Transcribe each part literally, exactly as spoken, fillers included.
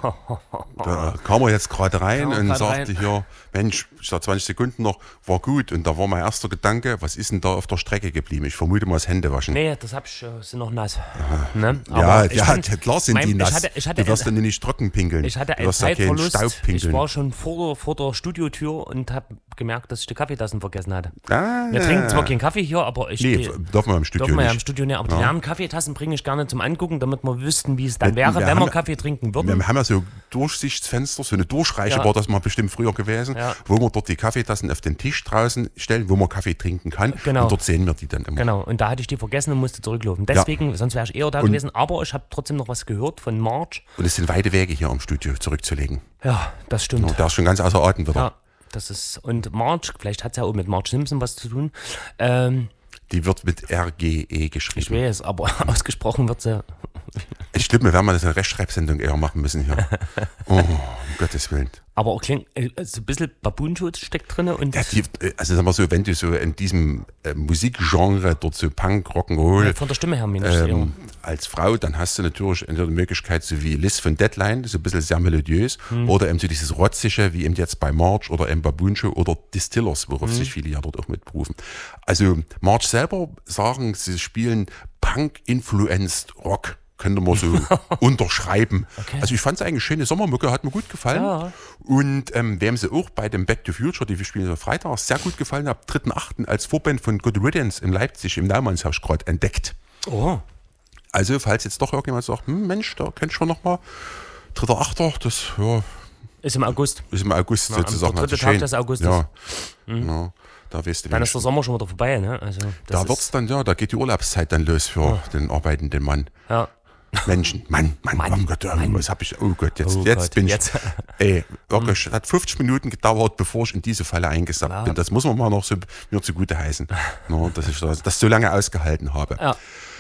Da kam er jetzt gerade rein Kam und grad sagte rein. hier, Mensch, ich sag zwanzig Sekunden noch, war gut. Und da war mein erster Gedanke, was ist denn da auf der Strecke geblieben? Ich vermute mal das Händewaschen. Nee, das hab ich, äh, sind noch nass. Ne? Ja, Aber ich ja, fand, klar sind mein- die nass. Ich hatte, ich hatte, du wirst dann nicht trocken pinkeln. ich hatte du einen wirst ja keinen Zeitverlust. Staub Ich pinkeln. war schon vor der, vor der Studiotür und habe gemerkt, dass ich die Kaffeetassen vergessen hatte. Ah, Wir trinken zwar keinen Kaffee hier, aber ich nee, die- darf man im Studio dürfen wir ja im nicht. Studio nicht. Aber die Ja. leeren Kaffeetassen bringe ich gerne zum Angucken, damit wir wüssten, wie es dann Wir- wäre, wir wenn haben wir ja- Kaffee trinken würden. Wir haben ja so Durchsichtsfenster, so eine Durchreiche Ja. war das mal bestimmt früher gewesen, Ja. wo wir dort die Kaffeetassen auf den Tisch draußen stellen, wo man Kaffee trinken kann. Genau. Und dort sehen wir die dann immer. Genau, und da hatte ich die vergessen und musste zurücklaufen. Deswegen, sonst wäre ich eher da Und- gewesen. Aber ich habe trotzdem noch was gehört von March. Und es sind weite Wege hier im Studio zurückzulegen. Ja, das stimmt. Und der ist schon ganz außer Atem wieder. Ja, das ist, und March, vielleicht hat es ja auch mit Marge Simpson was zu ttun. Ähm, Die wird mit R G E ich geschrieben. weiß, aber ausgesprochen wird sie. Ich glaube, wir werden mal das eine Rechtschreibsendung eher machen müssen hier. Oh, um Gottes Willen. Aber auch klingt, äh, so ein bisschen Baboonschutz steckt drin. Und Ja, die, also sagen wir so, wenn du so in diesem äh, Musikgenre dort so Punk, Rock'n'Roll von der Stimme her, meine ich. ähm, als Frau, dann hast du natürlich entweder die Möglichkeit, so wie Liz von Deadline, so ein bisschen sehr melodiös, Hm. oder eben so dieses Rotzige, wie eben jetzt bei March oder im Baboon Show oder Distillers, worauf Hm. sich viele ja dort auch mitberufen. Also March selber sagen, sie spielen Punk-influenced Rock. Könnte man so unterschreiben. Okay. Also ich fand es eigentlich schöne Sommermucke, hat mir gut gefallen. Ja. Und ähm, wem sie auch bei dem Back to Future, die wir spielen am Freitag, sehr gut gefallen hat, dritten achten als Vorband von Good Riddance in Leipzig im Naumannshaus gerade entdeckt. Oh, Also falls jetzt doch irgendjemand sagt, hm, Mensch, da könnt schon noch mal dritter achter, das ja, ist im August. ist im August Ja, am- sozusagen. der dritte also Tag schön. des Augustes. Ja, ja, da weißt du, Dann wie ist der Sommer schon wieder vorbei, ne? Also, das da ist- wird's dann, ja, da geht die Urlaubszeit dann los für den arbeitenden Mann. Ja. Menschen, Mann, Mann, Mann, oh Gott, oh, Mann. was hab ich, oh Gott, jetzt, Oh jetzt Gott, bin ich, jetzt. ey, wirklich, es hat fünfzig Minuten gedauert, bevor ich in diese Falle eingesackt Ja. bin. Das muss man mal noch so mir zugute heißen, no, dass ich das, das so lange ausgehalten habe. Ja.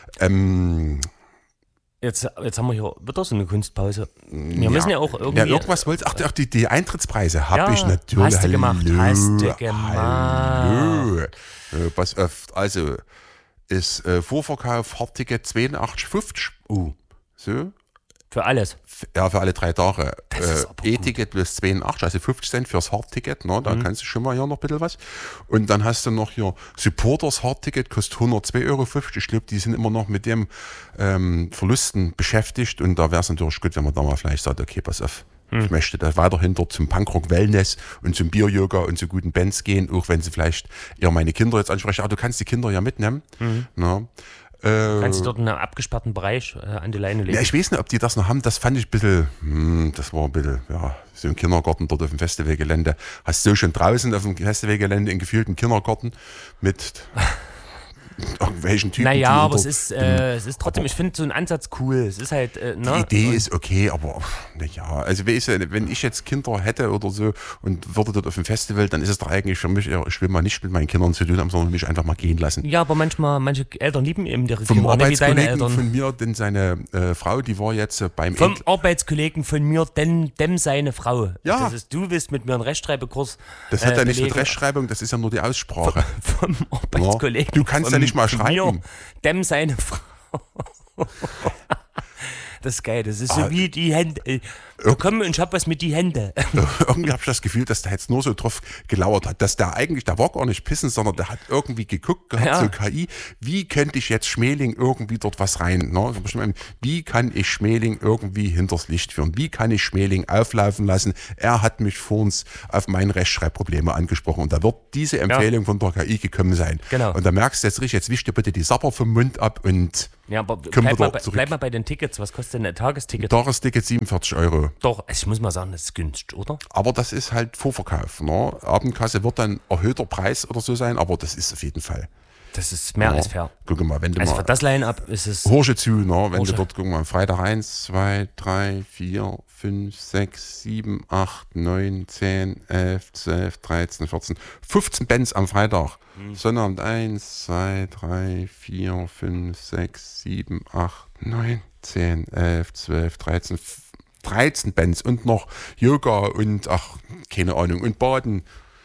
Ähm, Jetzt, jetzt haben wir hier wieder so eine Kunstpause. Wir müssen ja auch irgendwie. ja, irgendwas wollte ach, ach, die, die Eintrittspreise habe Ja, ich natürlich. hast du gemacht, Hallo, hast du gemacht. Hallo. Äh, pass auf, also ist äh, Vorverkauf Hardticket zweiundachtzig fünfzig. Oh, so. Für alles. F- Ja, für alle drei Tage. Das ist Äh, aber E-Ticket plus zweiundachtzig, also fünfzig Cent fürs Hardticket, ne? Da kannst du schon mal hier noch ein bisschen was. Und dann hast du noch hier Supporters Hardticket, kostet hundertzwei Euro fünfzig. Ich glaube, die sind immer noch mit dem ähm, Verlusten beschäftigt. Und da wäre es natürlich gut, wenn man da mal vielleicht sagt, okay, pass auf. Ich möchte da weiterhin dort zum Punkrock Wellness und zum Bier-Yoga und zu guten Bands gehen, auch wenn sie vielleicht eher meine Kinder jetzt ansprechen. Aber du kannst die Kinder ja mitnehmen. Ne? Äh, Kannst du dort in einem abgesperrten Bereich äh, an die Leine legen. ja, ich weiß nicht, ob die das noch haben. Das fand ich ein bisschen, hm, das war ein bisschen, ja, so ein Kindergarten dort auf dem Festivalgelände. Hast du schon draußen auf dem Festivalgelände einen gefühlten Kindergarten mit irgendwelchen Typen. naja, die aber es unter- ist, äh, es ist trotzdem, ich finde so einen Ansatz cool. Es ist halt, äh, ne? Die Idee ist okay, aber naja, also weißt du, wenn ich jetzt Kinder hätte oder so und würde dort auf dem Festival, dann ist es doch eigentlich für mich, eher, ich will mal nicht mit meinen Kindern zu tun haben, sondern mich einfach mal gehen lassen. Ja, aber manchmal, manche Eltern lieben eben ihre Vom Kinder, nicht wie deine Arbeitskollegen Eltern. von mir, denn seine äh, Frau, die war jetzt äh, beim Vom Enkel- Arbeitskollegen von mir, denn dem seine Frau. Ja. Das ist, du willst mit mir einen Rechtschreibekurs. Das hat äh, ja nichts mit belegen. Rechtschreibung, das ist ja nur die Aussprache. Vom Arbeitskollegen. Du kannst von, ja nicht mal von schreiben. Mir, dem seine Frau. Das ist geil, das ist Ah, so wie die Hände. äh, Komm und ich hab was mit die Hände. Irgendwie habe ich das Gefühl, dass der jetzt nur so drauf gelauert hat, dass der eigentlich, der war gar nicht pissen, sondern der hat irgendwie geguckt gehabt, Ja. so K I, wie könnte ich jetzt Schmeling irgendwie dort was rein, ne? Wie kann ich Schmeling irgendwie hinters Licht führen? Wie kann ich Schmeling auflaufen lassen? Er hat mich vor uns auf meine Rechtschreibprobleme angesprochen und da wird diese Empfehlung von der K I gekommen sein. Genau. Und da merkst du jetzt richtig, jetzt wisch dir bitte die Sapper vom Mund ab und Ja, aber Kommen bleib wir mal, doch bei, zurück. bleib mal bei den Tickets. Was kostet denn ein Tagesticket? Tagesticket siebenundvierzig Euro. Doch, also ich muss mal sagen, das ist günstig, oder? Aber das ist halt Vorverkauf. Ne? Abendkasse wird dann erhöhter Preis oder so sein, aber das ist auf jeden Fall. Das ist mehr Ja. als fair. Guck mal, wenn du Also mal für das Line-Up ist es. Horsche zu, ne? wenn Horsche. du dort, guck mal, Freitag eins, zwei, drei, vier, fünf, sechs, sieben, acht, neun, zehn, elf, zwölf, dreizehn, vierzehn, fünfzehn Bands am Freitag. Mhm. Sonnabend eins, zwei, drei, vier, fünf, sechs, sieben, acht, neun, zehn, elf, zwölf, dreizehn, dreizehn Bands und noch Yoga und ach, keine Ahnung, und Baden.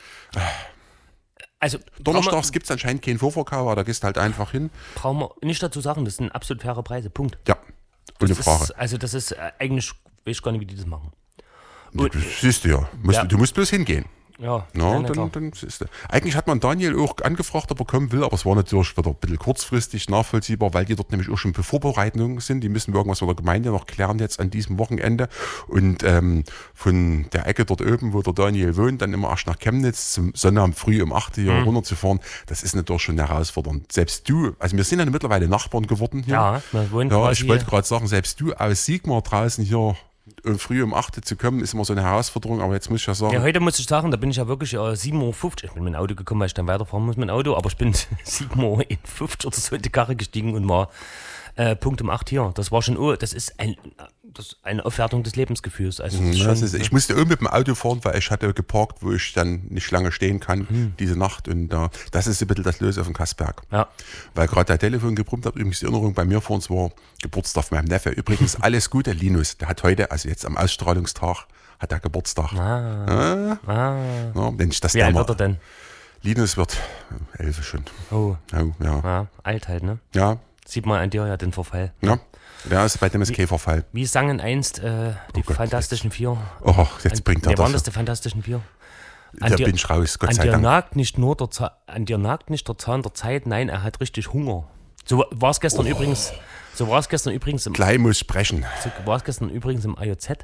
Also Donnerstags gibt es anscheinend keinen Vorverkauf, aber da gehst du halt einfach hin. brauchen wir nicht dazu sagen, das sind absolut faire Preise. Punkt. Ja, ohne Das Frage. ist, also das ist äh, eigentlich weiß gar nicht, wie die das machen. Und, siehst du ja. Musst, ja. Du musst bloß hingehen. Ja, ja dann, dann ist, eigentlich hat man Daniel auch angefragt, ob er kommen will, aber es war natürlich wieder ein bisschen kurzfristig nachvollziehbar, weil die dort nämlich auch schon Vorbereitungen sind. Die müssen irgendwas mit der Gemeinde noch klären jetzt an diesem Wochenende. Und ähm, von der Ecke dort oben, wo der Daniel wohnt, dann immer erst nach Chemnitz zum Sonnabend früh um acht hier mhm. runterzufahren, das ist natürlich schon herausfordernd. Selbst du, also wir sind ja mittlerweile Nachbarn geworden hier. Ja, wir wohnen ja quasi ich wollte gerade sagen, selbst du aus Sigmar draußen hier und früh um acht zu kommen, ist immer so eine Herausforderung, aber jetzt muss ich ja sagen... Ja, heute muss ich sagen, da bin ich ja wirklich äh, sieben Uhr fünfzig, ich bin mit dem Auto gekommen, weil ich dann weiterfahren muss mit dem Auto, aber ich bin sieben Uhr fünfzig oder so in die Karre gestiegen und war äh, Punkt um acht hier. Das war schon, oh, das ist ein, das ist eine Aufwertung des Lebensgefühls. Also das ist ja, schon, das ist, ich musste auch mit dem Auto fahren, weil ich hatte geparkt, wo ich dann nicht lange stehen kann, hm. diese Nacht. Und uh, das ist ein bisschen das Los auf dem Kassberg. Ja. Weil gerade der Telefon gebrummt hat, übrigens die Erinnerung bei mir vor uns war Geburtstag von meinem Neffe. Übrigens alles Gute, Linus. Der hat heute, also jetzt am Ausstrahlungstag, hat er Geburtstag. Ah. Ah. Ah. Ja, Mensch, das Wie alt wird er denn? Linus wird elf schon. Oh. Oh ja. ja. Alt halt, ne? Ja. Sieht man an dir ja den Verfall. Ja. Ja, ist bei dem ist kein Verfall. Wie sangen einst äh, die oh Fantastischen Vier? Oh, jetzt bringt er an, das. waren das die Fantastischen Vier? An da dir, bin ich raus, Gott an sei dir Dank. Nagt nicht nur der Zahn, an dir nagt nicht der Zahn der Zeit, nein, er hat richtig Hunger. So war es gestern oh. übrigens. So war es gestern übrigens im. Gleich muss sprechen. So war es gestern übrigens im I O Z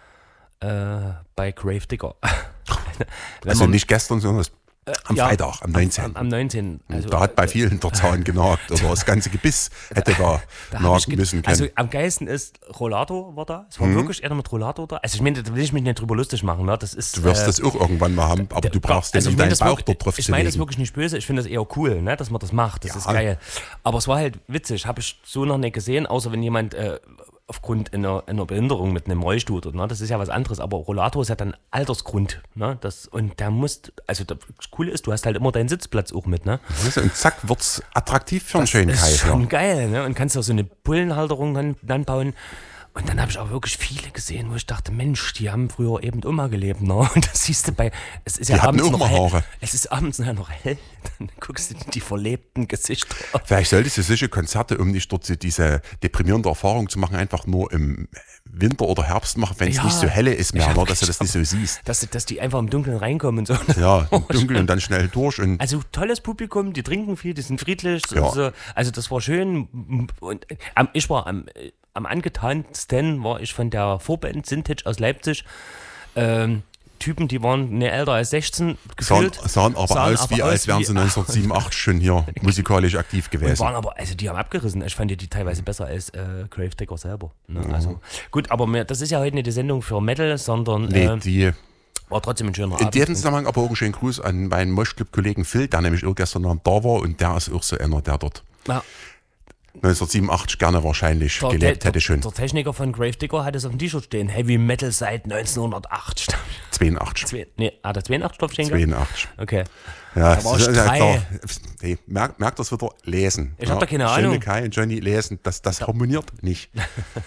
äh, bei Grave Digger. Also man, nicht gestern, sondern äh, am ja, Freitag, am neunzehnten. Am, am neunzehnten. Also, da hat bei vielen der Zahn genagt oder das ganze Gebiss hätte da, da nagen müssen können. Also am geilsten ist, Rollator war da. Es war mhm. wirklich einer mit Rollator da. Also ich meine, da will ich mich nicht drüber lustig machen. Ne? Das ist, du wirst äh, das auch irgendwann mal haben, aber du brauchst also, deinen Bauch wirklich, dort drauf ich zu meine legen. das wirklich nicht böse. Ich finde das eher cool, ne? Dass man das macht. Das ja. ist geil. Aber es war halt witzig. Habe ich so noch nicht gesehen, außer wenn jemand... Äh, aufgrund einer, einer Behinderung mit einem Rollstuhl, ne? Das ist ja was anderes, aber Rollator ist ja dann Altersgrund, ne? Das, und der muss, also das Coole ist, du hast halt immer deinen Sitzplatz auch mit, ne? Und zack, wird's attraktiv für einen schönen Kai. Das ist schon ja. geil, ne? Und kannst auch so eine Bullenhalterung dann, dann bauen. Und dann habe ich auch wirklich viele gesehen, wo ich dachte, Mensch, die haben früher eben immer gelebt, ne? Und das siehst du bei, es ist ja die abends noch hell, Haare. es ist abends ja noch hell, dann guckst du die verlebten Gesichter. Vielleicht solltest du solche Konzerte, um nicht dort diese deprimierende Erfahrung zu machen, einfach nur im Winter oder Herbst machen, wenn es ja, nicht so helle ist mehr, ne? Dass du das nicht so siehst. Dass, dass die einfach im Dunkeln reinkommen und so. Ja, im Dunkeln und dann schnell durch. Und also tolles Publikum, die trinken viel, die sind friedlich. Ja. So. Also das war schön. Und ich war am... Am angetansten war ich von der Vorband Vintage aus Leipzig. Ähm, Typen, die waren ne älter als sechzehn gefühlt. Sahen, sahen aber sahen aus, aber wie aus als wären wie, sie neunzehnhundertsiebenundachtzig schon hier musikalisch aktiv gewesen. Und waren aber, also die haben abgerissen. Ich fand die teilweise besser als äh, Grave Digger selber. Ne? Mhm. Also, gut, aber mehr, das ist ja heute nicht die Sendung für Metal, sondern nee, äh, die war trotzdem ein schöner in Abend. In diesem Zusammenhang aber auch einen schönen Gruß an meinen Moschclub-Kollegen Phil, der nämlich auch gestern Abend da war und der ist auch so einer, der dort... Ja. neunzehnhundertsiebenundachtzig gerne wahrscheinlich der, gelebt der, hätte schon. Der Techniker von Grave Digger hat es auf dem T-Shirt stehen. Heavy Metal seit neunzehnhundertacht. zweiundachtzig. Zwei, nee, hat er zweiundachtzig drauf stehen? zweiundachtzig. Okay. Ja, da war das ich ist ja drei. klar. Nee, merkt, merkt das wieder, lesen. Ich ja, hab da keine Ahnung. Schöne Kai und Johnny lesen, das, das harmoniert nicht. ja.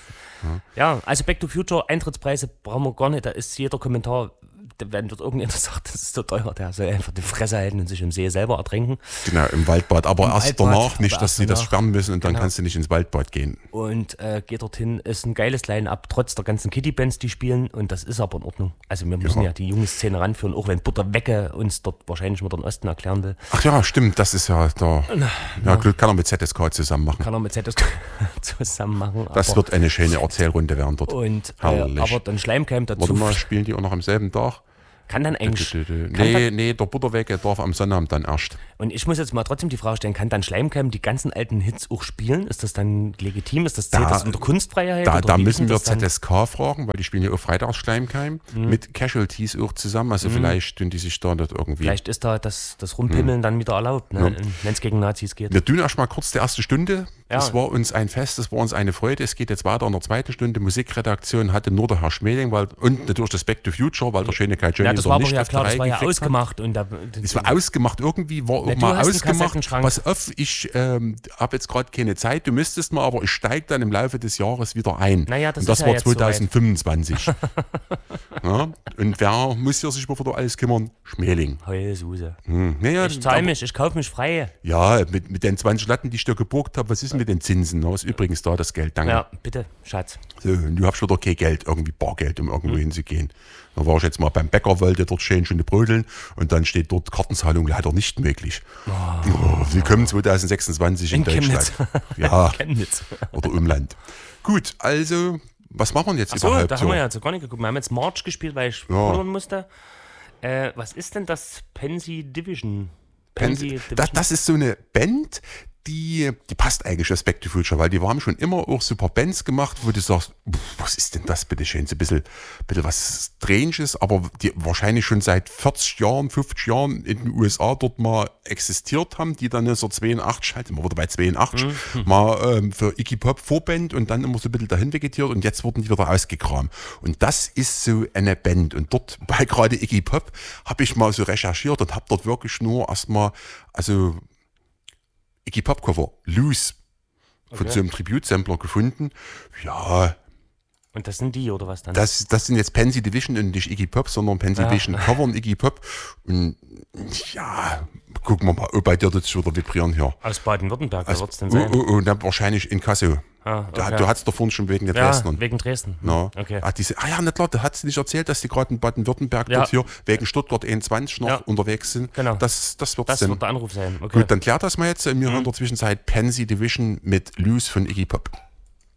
ja, also Back to Future, Eintrittspreise brauchen wir gar nicht. Da ist jeder Kommentar, wenn dort irgendjemand sagt, das ist so teuer, der soll einfach die Fresse halten und sich im See selber ertränken. Genau, im Waldbad. Aber Im erst Waldbad, danach, nicht, aber dass sie das danach. sperren müssen und dann Genau. kannst du nicht ins Waldbad gehen. Und äh, geht dorthin, ist ein geiles Line-Up, trotz der ganzen Kitty-Bands, die spielen. Und das ist aber in Ordnung. Also wir müssen ja, Ja. die junge Szene ranführen, auch wenn Butterwecke uns dort wahrscheinlich mit dem Osten erklären will. Ach ja, stimmt, das ist ja da. Ja, Glück kann er mit Z S K zusammen machen. Kann er mit Z S K zusammen machen. Das aber, wird eine schöne Erzählrunde werden dort. Und äh, Herrlich. aber dann Schleimcamp dazu. Warte mal, spielen die auch noch am selben Tag? Kann dann eigentlich. Dö, dö, dö. Kann Nee, dann, nee, der Butterwecke darf am Sonnabend dann erst. und ich muss jetzt mal trotzdem die Frage stellen, kann dann Schleimcamp die ganzen alten Hits auch spielen? Ist das dann legitim? Ist das, zählt Da- das unter Kunstfreiheit? Da, oder da wie müssen ist wir das dann? Z S K fragen, weil die spielen ja auch freitags Schleimkeim Mhm. mit Casualties auch zusammen. Also vielleicht tun die sich da dort irgendwie. Vielleicht ist da das, das Rumpimmeln dann wieder erlaubt, ne? Ja. Wenn es gegen Nazis geht. Wir tun erst mal kurz die erste Stunde. Das Ja. war uns ein Fest, das war uns eine Freude. Es geht jetzt weiter in der zweiten Stunde. Musikredaktion hatte nur der Herr Schmeling weil, und natürlich das Back to Future, weil der schöne Kai Johnny Ja, das der war aber nicht ja auf klar, drei das war ja gefixt hat. ausgemacht. Und da, Es war ausgemacht, irgendwie war auch Na, du mal hast einen ausgemacht. Kassettenschrank. Pass auf, ich ähm, habe jetzt gerade keine Zeit, du müsstest mal, aber ich steige dann im Laufe des Jahres wieder ein. Naja, das und das ist ja war jetzt soweit. zwanzig fünfundzwanzig. ja? Und wer muss hier sich wieder alles kümmern? Schmeling. Heulsuse. Hm. Naja, Ich zahle mich, ich kaufe mich frei. Ja, mit, mit den zwanzig Latten, die ich dir geborgt habe, was ist mit den Zinsen? Da ist übrigens da das Geld, danke. Ja, bitte, Schatz. So, und du hast wieder kein Geld, irgendwie Bargeld, um irgendwo hm. hinzugehen. Da war ich jetzt mal beim Bäcker, wollte dort schön schöne Brödeln und dann steht dort Kartenzahlung leider nicht möglich. Oh. Oh, willkommen zwanzig sechsundzwanzig in, in Deutschland. Ja, Chemnitz. Oder Umland. Gut, also, was machen wir jetzt Ach so, überhaupt? da haben wir ja jetzt gar nicht geguckt. Wir haben jetzt March gespielt, weil ich ja. pudern musste. Äh, was ist denn das Pansy Division? Pansy Division? Das, das ist so eine Band, die, die passt eigentlich als Back to Future, weil die haben schon immer auch super Bands gemacht, wo du sagst, was ist denn das bitte schön? So ein bisschen, bisschen was Stranges, aber die wahrscheinlich schon seit vierzig Jahren, fünfzig Jahren in den U S A dort mal existiert haben, die dann neunzehnhundertzweiundachtzig, halt immer wieder bei zweiundachtzig, mhm. mal ähm, für Iggy Pop Vorband und dann immer so ein bisschen dahin vegetiert und jetzt wurden die wieder ausgekramt. Und das ist so eine Band. Und dort bei gerade Iggy Pop habe ich mal so recherchiert und habe dort wirklich nur erstmal, also Iggy Pop Cover, Loose, von okay. so einem Tribute-Sampler gefunden. Ja. Und das sind die, oder was dann? Das, das sind jetzt Pansy Division und nicht Iggy Pop, sondern Pansy ja. Division Cover und Iggy Pop. Und ja, gucken wir mal, ob bei dir das wieder vibrieren hier. Aus Baden-Württemberg, wer wird es denn sein? Oh, oh, oh, dann wahrscheinlich in Kassel. Ah, okay. Du, du hattest davon schon wegen der ja, Dresden. wegen Dresden. No. Okay. Ah, diese, ah ja, na klar, da hat sie nicht erzählt, dass die gerade in Baden-Württemberg ja. dort hier wegen Stuttgart einundzwanzig noch ja. unterwegs sind. Genau. Das, das wird das sein. wird der Anruf sein. Okay. Gut, dann klärt das mal jetzt. Wir mhm. haben in der Zwischenzeit Pansy Division mit Loose von Iggy Pop.